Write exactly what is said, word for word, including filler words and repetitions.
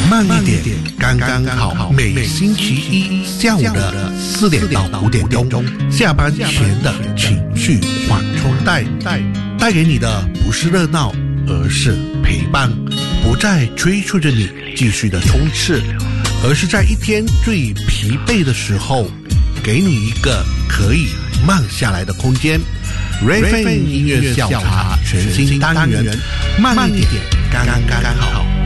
慢一点，刚刚好。每星期一下午的四点到五点钟，下班前的情绪缓冲带，带给你的不是热闹，而是陪伴，不再催促着你继续的冲刺，而是在一天最疲惫的时候，给你一个可以慢下来的空间。Raven 音乐下午茶全新单元，慢一点，刚刚好。